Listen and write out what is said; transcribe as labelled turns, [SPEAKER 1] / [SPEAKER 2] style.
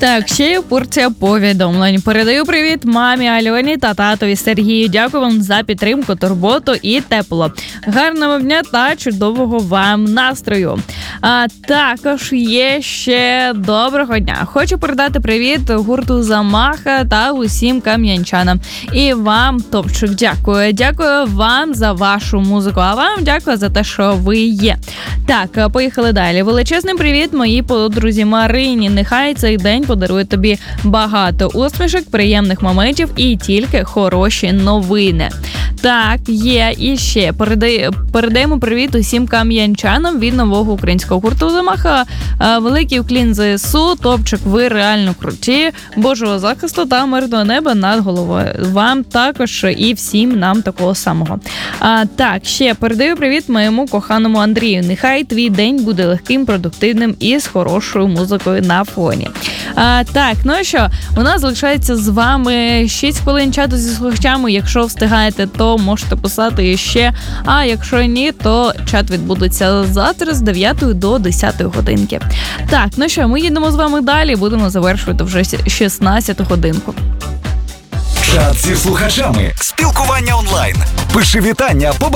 [SPEAKER 1] Так, ще є порція повідомлень. Передаю привіт мамі Альоні та татові Сергію. Дякую вам за підтримку, турботу і тепло. Гарного дня та чудового вам настрою. А також є ще доброго дня. Хочу передати привіт гурту Замаха та усім кам'янчанам. І вам, Топчик, дякую. Дякую вам за вашу музику, а вам дякую за те, що ви є. Так, поїхали далі. Величезний привіт моїй подрузі Марині. Нехай цей день подарує тобі багато усмішок, приємних моментів і тільки хороші новини. Так, є і ще. Передаємо привіт усім кам'янчанам від нового українського гурту Замаха. Великий уклін ЗСУ, Топчик, ви реально круті. Божого захисту та мирного неба над головою. Вам також і всім нам такого самого. Так, ще передаю привіт моєму коханому Андрію. Нехай твій день буде легким, продуктивним і з хорошою музикою на фоні. Так, ну і що, у нас залишається з вами 6 хвилин чату зі слухачами. Якщо встигаєте, то можете писати ще. А якщо ні, то чат відбудеться завтра з 9 до 10 годинки. Так, ну що, ми їдемо з вами далі, будемо завершувати вже 16 годинку.
[SPEAKER 2] Чат зі слухачами. Спілкування онлайн. Пиши вітання,